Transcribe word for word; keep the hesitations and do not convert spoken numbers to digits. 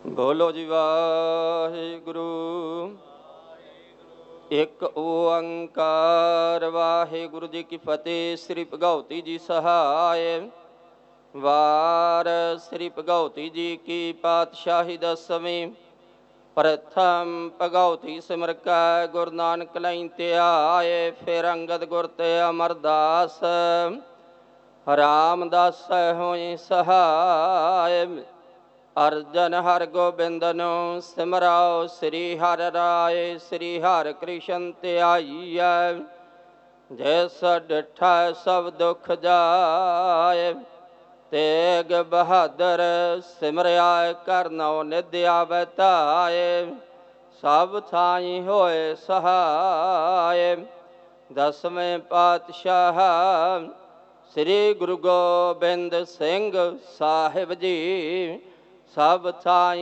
ਬੋਲੋ ਜੀ ਵਾਹਿਗੁਰੂ। ਇੱਕ ਓੰਕਾਰ ਵਾਹਿਗੁਰੂ ਜੀ ਕੀ ਫਤਿਹ। ਸ੍ਰੀ ਭਗਉਤੀ ਜੀ ਸਹਾਇ। ਵਾਰ ਸ੍ਰੀ ਭਗਉਤੀ ਜੀ ਕੀ ਪਾਤਸ਼ਾਹੀ ਦਸਵੀਂ। ਪ੍ਰਥਮ ਭਗਉਤੀ ਸਿਮਰ ਕੈ ਗੁਰੂ ਨਾਨਕ ਲਈ ਧਿਆਏ। ਫਿਰ ਅੰਗਦ ਗੁਰ ਤੇ ਅਮਰਦਾਸ ਰਾਮਦਾਸ ਹੋਈ ਸਹਾਇ। ਅਰਜਨ ਹਰਿ ਗੋਬਿੰਦ ਨੂੰ ਸਿਮਰਾਓ। ਸ੍ਰੀ ਹਰਿ ਰਾਏ ਸ੍ਰੀ ਹਰਿ ਕ੍ਰਿਸ਼ਨ ਧਿਆਈਐ। ਜਿਸ ਡਿਠਾ ਸਭ ਦੁਖ ਜਾਏ। ਤੇਗ ਬਹਾਦਰ ਸਿਮਰਿਆ ਕਰਨਉ ਨਿਧ ਆਵੈ ਧਾਇ। ਸਭ ਥਾਈ ਹੋਏ ਸਹਾਇ। ਦਸਵੇਂ ਪਾਤਸ਼ਾਹ ਸ੍ਰੀ ਗੁਰੂ ਗੋਬਿੰਦ ਸਿੰਘ ਸਾਹਿਬ ਜੀ। ਸਭ ਥਾਈ